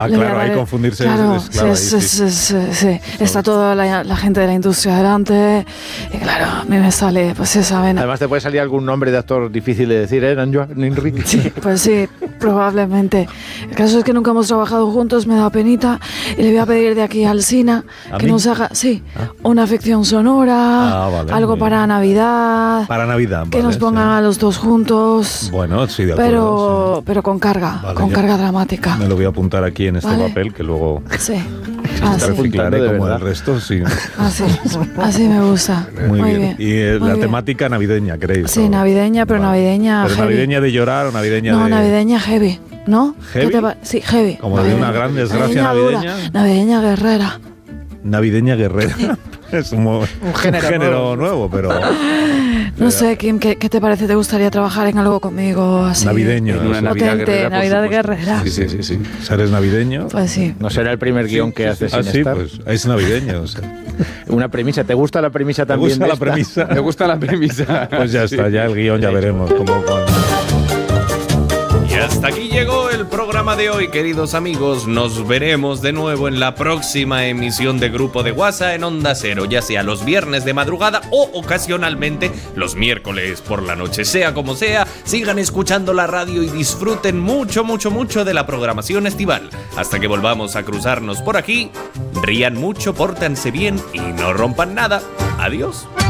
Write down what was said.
Ah, claro, ahí confundirse claro, es clave. Sí. Está toda la gente de la industria delante y claro, a mí me sale pues esa vena. Además te puede salir algún nombre de actor difícil de decir, Nanjo, Enrique. Sí, pues sí, probablemente. El caso es que nunca hemos trabajado juntos, me da penita y le voy a pedir de aquí al Sina que nos haga, una ficción sonora, vale, algo para Navidad. Para Navidad, que nos pongan a los dos juntos. Bueno, sí, de acuerdo. Pero con carga, vale, con carga dramática. Me lo voy a apuntar aquí en este papel que luego reciclaré como el resto, sí. Así me gusta. Muy bien. Y la temática navideña, ¿queréis? Sí, navideña, pero navideña ¿Pero heavy. navideña de llorar o navideña No, navideña heavy, ¿no? ¿Heavy? Sí, heavy. Como de una gran desgracia navideña. Navideña guerrera. Navideña guerrera. Es un género nuevo, pero... No sé, Kim, ¿qué te parece? ¿Te gustaría trabajar en algo conmigo así? Navideño. Una Navidad guerrera, Navidad guerrera. Sí. ¿Eres navideño? Pues sí. No será el primer guión que haces sin estar. Pues es navideño. O sea. Una premisa. ¿Te gusta la premisa también? ¿Te gusta la premisa? Me gusta la premisa. Pues ya está, ya el guión ya veremos cómo... Y hasta aquí llegó el programa de hoy, queridos amigos. Nos veremos de nuevo en la próxima emisión de Grupo de WhatsApp en Onda Cero, ya sea los viernes de madrugada o ocasionalmente los miércoles por la noche. Sea como sea, sigan escuchando la radio y disfruten mucho de la programación estival. Hasta que volvamos a cruzarnos por aquí, rían mucho, pórtense bien y no rompan nada. Adiós.